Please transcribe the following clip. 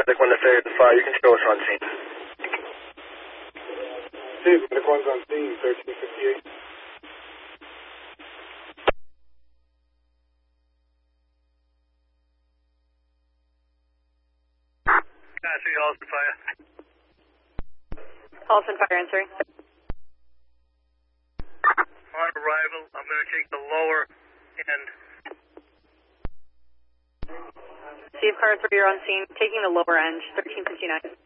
Medic 1 to 5, you can show us on scene. Medic 1's on scene, 1358. Halston Fire. Halston Fire answering. On arrival, I'm going to take the lower end. Steve Car 3, you're on scene, taking the lower end, 1359.